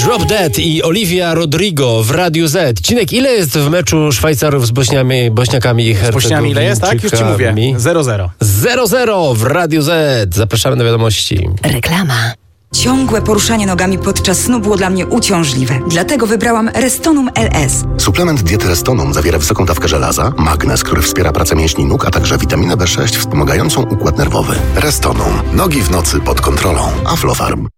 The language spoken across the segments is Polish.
Drop Dead i Olivia Rodrigo w Radiu Z. Cinek, ile jest w meczu Szwajcarów z Bośniakami i Hercegowinczykami? Z Bośniami ile jest, tak? Już ci mówię. 0-0. 0-0 w Radiu Z. Zapraszamy na wiadomości. Reklama. Ciągłe poruszanie nogami podczas snu było dla mnie uciążliwe. Dlatego wybrałam Restonum LS. Suplement diety Restonum zawiera wysoką dawkę żelaza, magnez, który wspiera pracę mięśni nóg, a także witaminę B6 wspomagającą układ nerwowy. Restonum. Nogi w nocy pod kontrolą. Aflofarm.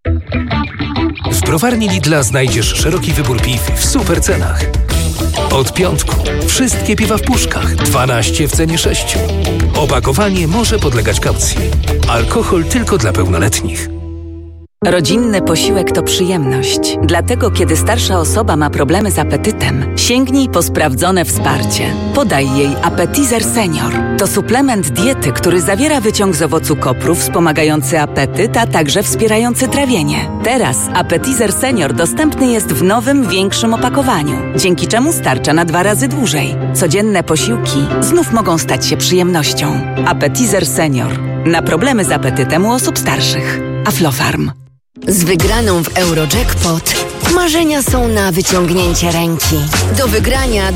W browarni Lidla znajdziesz szeroki wybór piw w super cenach. Od piątku wszystkie piwa w puszkach, 12 w cenie 6. Opakowanie może podlegać kaucji. Alkohol tylko dla pełnoletnich. Rodzinny posiłek to przyjemność. Dlatego, kiedy starsza osoba ma problemy z apetytem, sięgnij po sprawdzone wsparcie. Podaj jej Appetizer Senior. To suplement diety, który zawiera wyciąg z owocu kopru wspomagający apetyt, a także wspierający trawienie. Teraz Appetizer Senior dostępny jest w nowym, większym opakowaniu, dzięki czemu starcza na 2 razy dłużej. Codzienne posiłki znów mogą stać się przyjemnością. Appetizer Senior. Na problemy z apetytem u osób starszych. Aflofarm. Z wygraną w Eurojackpot marzenia są na wyciągnięcie ręki. Do wygrania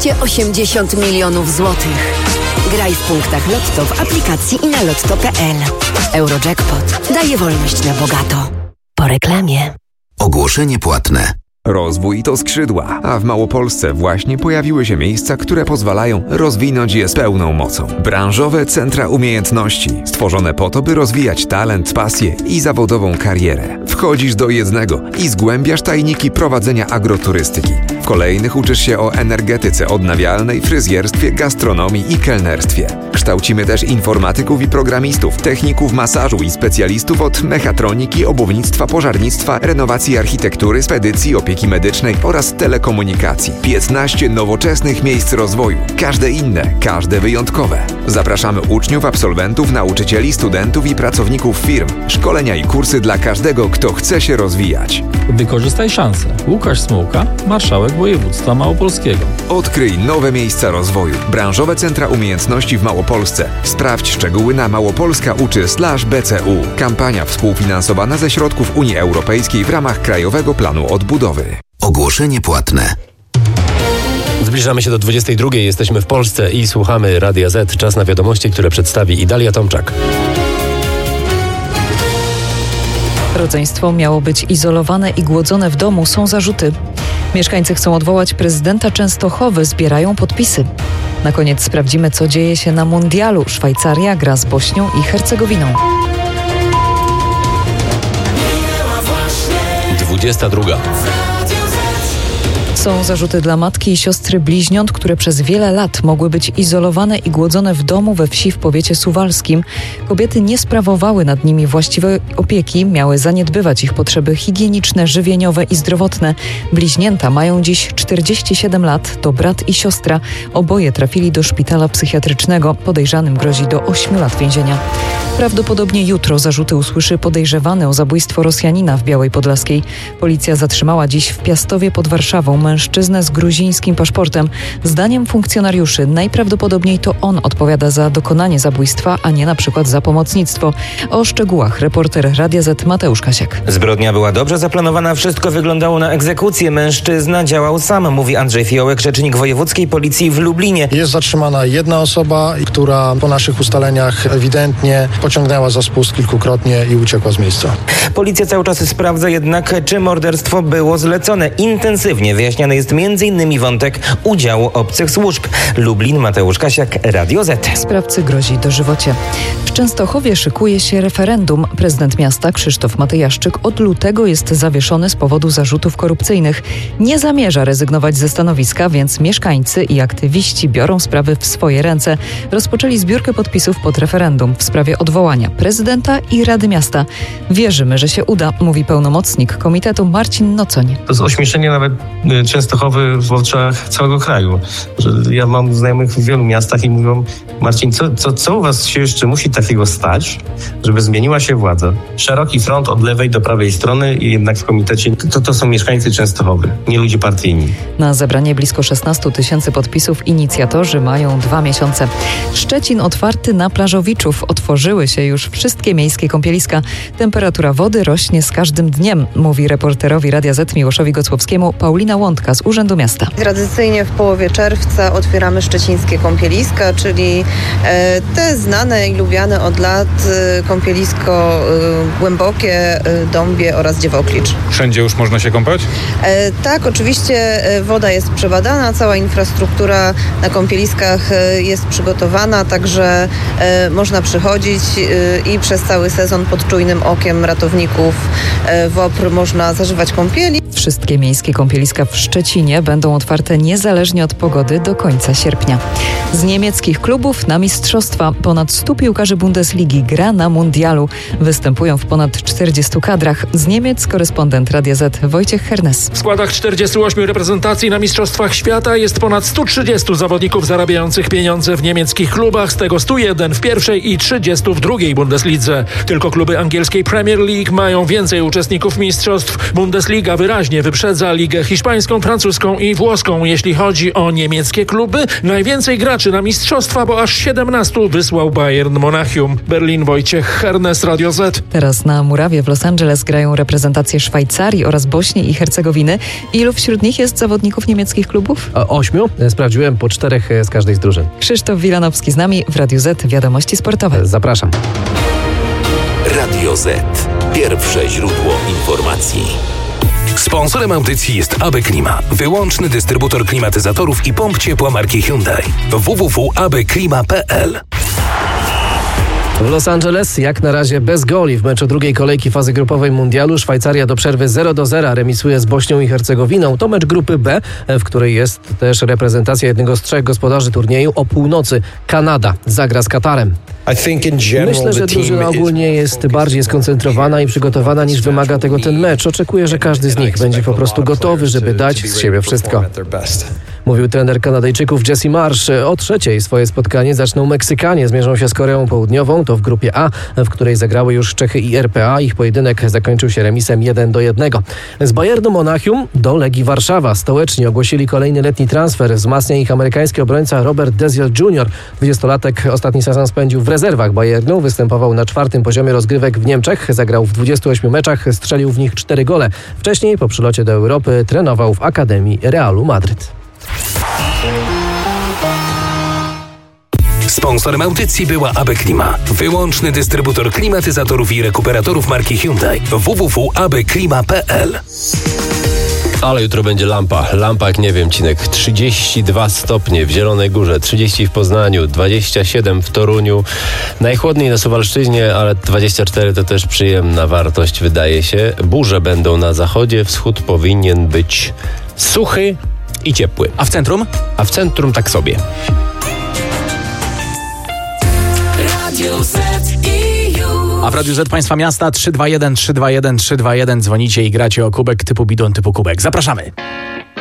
280 milionów złotych. Graj w punktach Lotto w aplikacji i na lotto.pl. Eurojackpot daje wolność na bogato. Po reklamie. Ogłoszenie płatne. Rozwój to skrzydła, a w Małopolsce właśnie pojawiły się miejsca, które pozwalają rozwinąć je z pełną mocą. Branżowe centra umiejętności, stworzone po to, by rozwijać talent, pasję i zawodową karierę. Wchodzisz do jednego i zgłębiasz tajniki prowadzenia agroturystyki. W kolejnych uczysz się o energetyce odnawialnej, fryzjerstwie, gastronomii i kelnerstwie. Kształcimy też informatyków i programistów, techników masażu i specjalistów od mechatroniki, obuwnictwa, pożarnictwa, renowacji architektury, spedycji, opieki medycznej oraz telekomunikacji. 15 nowoczesnych miejsc rozwoju. Każde inne, każde wyjątkowe. Zapraszamy uczniów, absolwentów, nauczycieli, studentów i pracowników firm. Szkolenia i kursy dla każdego, kto chce się rozwijać. Wykorzystaj szansę. Łukasz Smułka, marszałek województwa małopolskiego. Odkryj nowe miejsca rozwoju. Branżowe centra umiejętności w Małopolsce. Sprawdź szczegóły na małopolska.uczy/BCU. Kampania współfinansowana ze środków Unii Europejskiej w ramach Krajowego Planu Odbudowy. Ogłoszenie płatne. Zbliżamy się do 22. Jesteśmy w Polsce i słuchamy Radia Z. Czas na wiadomości, które przedstawi Idalia Tomczak. Rodzeństwo miało być izolowane i głodzone w domu, są zarzuty. Mieszkańcy chcą odwołać prezydenta Częstochowy, zbierają podpisy. Na koniec sprawdzimy, co dzieje się na mundialu. Szwajcaria gra z Bośnią i Hercegowiną. 22. Są zarzuty dla matki i siostry bliźniąt, które przez wiele lat mogły być izolowane i głodzone w domu we wsi w powiecie suwalskim. Kobiety nie sprawowały nad nimi właściwej opieki, miały zaniedbywać ich potrzeby higieniczne, żywieniowe i zdrowotne. Bliźnięta mają dziś 47 lat, to brat i siostra. Oboje trafili do szpitala psychiatrycznego. Podejrzanym grozi do 8 lat więzienia. Prawdopodobnie jutro zarzuty usłyszy podejrzewany o zabójstwo Rosjanina w Białej Podlaskiej. Policja zatrzymała dziś w Piastowie pod Warszawą mężczyznę z gruzińskim paszportem. Zdaniem funkcjonariuszy najprawdopodobniej to on odpowiada za dokonanie zabójstwa, a nie na przykład za pomocnictwo. O szczegółach reporter Radia Z Mateusz Kasiak. Zbrodnia była dobrze zaplanowana, wszystko wyglądało na egzekucję. Mężczyzna działał sam, mówi Andrzej Fiołek, rzecznik wojewódzkiej policji w Lublinie. Jest zatrzymana jedna osoba, która po naszych ustaleniach ewidentnie pociągnęła za spust kilkukrotnie i uciekła z miejsca. Policja cały czas sprawdza jednak, czy morderstwo było zlecone. Intensywnie wyjaśniany jest m.in. wątek udziału obcych służb. Lublin, Mateusz Kasiak, Radio Z. Sprawcy grozi dożywocie. W Częstochowie szykuje się referendum. Prezydent miasta Krzysztof Matyjaszczyk od lutego jest zawieszony z powodu zarzutów korupcyjnych. Nie zamierza rezygnować ze stanowiska, więc mieszkańcy i aktywiści biorą sprawy w swoje ręce. Rozpoczęli zbiórkę podpisów pod referendum w sprawie odwołania prezydenta i Rady Miasta. Wierzymy, że się uda, mówi pełnomocnik komitetu Marcin Nocoń. To jest ośmieszenie nawet Częstochowy w oczach całego kraju. Że ja mam znajomych w wielu miastach i mówią: Marcin, co u was się jeszcze musi takiego stać, żeby zmieniła się władza? Szeroki front od lewej do prawej strony i jednak w komitecie to są mieszkańcy Częstochowy, nie ludzie partyjni. Na zebranie blisko 16 000 podpisów inicjatorzy mają 2 miesiące. Szczecin otwarty na plażowiczów. Otworzyły się już wszystkie miejskie kąpieliska. Temperatura wody rośnie z każdym dniem, mówi reporterowi Radia Z Miłoszowi Gocłowskiemu Paulina Łądka z Urzędu Miasta. Tradycyjnie w połowie czerwca otwieramy szczecińskie kąpieliska, czyli te znane i lubiane od lat kąpielisko Głębokie, Dąbie oraz Dziewoklicz. Wszędzie już można się kąpać? Tak, oczywiście woda jest przebadana, cała infrastruktura na kąpieliskach jest przygotowana, także można przychodzić i przez cały sezon pod czujnym okiem ratowników WOPR można zażywać kąpieli. Wszystkie miejskie kąpieliska w Szczecinie będą otwarte niezależnie od pogody do końca sierpnia. Z niemieckich klubów na mistrzostwa ponad 100 piłkarzy Bundesligi gra na mundialu. Występują w ponad 40 kadrach. Z Niemiec korespondent Radia Z Wojciech Hernes. W składach 48 reprezentacji na mistrzostwach świata jest ponad 130 zawodników zarabiających pieniądze w niemieckich klubach, z tego 101 w pierwszej i 30 w drugiej Bundeslidze. Tylko kluby angielskiej Premier League mają więcej uczestników mistrzostw. Bundesliga wyraźnie wyprzedza ligę hiszpańską, francuską i włoską. Jeśli chodzi o niemieckie kluby, najwięcej graczy na mistrzostwa, bo aż 17 wysłał Bayern Monachium. Berlin, Wojciech Hernes, Radio Z. Teraz na murawie w Los Angeles grają reprezentacje Szwajcarii oraz Bośni i Hercegowiny. Ilu wśród nich jest zawodników niemieckich klubów? 8. Sprawdziłem, po 4 z każdej z drużyn. Krzysztof Wilanowski z nami w Radiu Z. Wiadomości sportowe. Zapraszam. Radio Z. Pierwsze źródło informacji. Sponsorem audycji jest AB Klima, wyłączny dystrybutor klimatyzatorów i pomp ciepła marki Hyundai. www.abklima.pl. W Los Angeles jak na razie bez goli w meczu drugiej kolejki fazy grupowej mundialu. Szwajcaria do przerwy 0-0 remisuje z Bośnią i Hercegowiną. To mecz grupy B, w której jest też reprezentacja jednego z 3 gospodarzy turnieju. O północy Kanada zagra z Katarem. Myślę, że drużyna ogólnie jest bardziej skoncentrowana i przygotowana niż wymaga tego ten mecz. Oczekuję, że każdy z nich będzie po prostu gotowy, żeby dać z siebie wszystko. Mówił trener Kanadyjczyków Jesse Marsh. O 3:00 swoje spotkanie zaczną Meksykanie. Zmierzą się z Koreą Południową. To w grupie A, w której zagrały już Czechy i RPA. Ich pojedynek zakończył się remisem 1-1. Z Bayernu Monachium do Legii Warszawa. Stołeczni ogłosili kolejny letni transfer. Wzmacnia ich amerykański obrońca Robert Deziel Jr. 20-latek ostatni sezon spędził w rezerwach Bayernu. Występował na 4. poziomie rozgrywek w Niemczech. Zagrał w 28 meczach, strzelił w nich 4 gole. Wcześniej po przylocie do Europy trenował w Akademii Realu Madryt. Sponsorem audycji była AB Klima, wyłączny dystrybutor klimatyzatorów i rekuperatorów marki Hyundai. www.abklima.pl. Ale jutro będzie lampa. Lampa, jak nie wiem, Cinek. 32 stopnie w Zielonej Górze, 30 w Poznaniu, 27 w Toruniu. Najchłodniej na Suwalszczyźnie, ale 24 to też przyjemna wartość, wydaje się. Burze będą na zachodzie, wschód powinien być suchy i ciepły. A w centrum? A w centrum tak sobie. A w Radiu Z Państwa Miasta 321 321 321 dzwonicie i gracie o kubek typu bidon, typu kubek. Zapraszamy!